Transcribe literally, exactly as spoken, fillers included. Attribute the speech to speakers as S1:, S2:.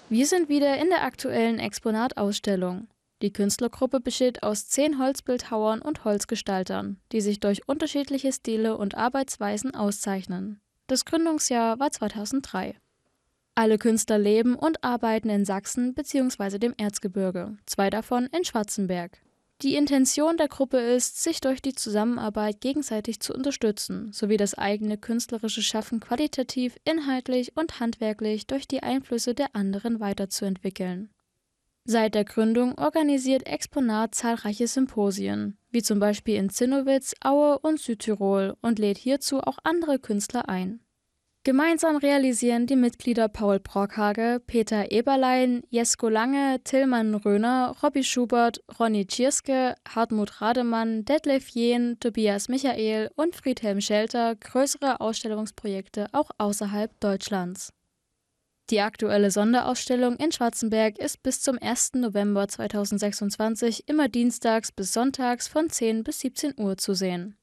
S1: Wir sind wieder in der aktuellen Exponat-Ausstellung. Die Künstlergruppe besteht aus zehn Holzbildhauern und Holzgestaltern, die sich durch unterschiedliche Stile und Arbeitsweisen auszeichnen. Das Gründungsjahr war zweitausenddrei. Alle Künstler leben und arbeiten in Sachsen bzw. dem Erzgebirge, zwei davon in Schwarzenberg. Die Intention der Gruppe ist, sich durch die Zusammenarbeit gegenseitig zu unterstützen, sowie das eigene künstlerische Schaffen qualitativ, inhaltlich und handwerklich durch die Einflüsse der anderen weiterzuentwickeln. Seit der Gründung organisiert Exponat zahlreiche Symposien, wie zum Beispiel in Zinnowitz, Aue und Südtirol, und lädt hierzu auch andere Künstler ein. Gemeinsam realisieren die Mitglieder Paul Brockhage, Peter Eberlein, Jesko Lange, Tillmann Röner, Robby Schubert, Ronny Tschirske, Hartmut Rademann, Detlef Jehn, Tobias Michael und Friedhelm Schelter größere Ausstellungsprojekte auch außerhalb Deutschlands. Die aktuelle Sonderausstellung in Schwarzenberg ist bis zum ersten November zweitausendsechsundzwanzig immer dienstags bis sonntags von zehn bis siebzehn Uhr zu sehen.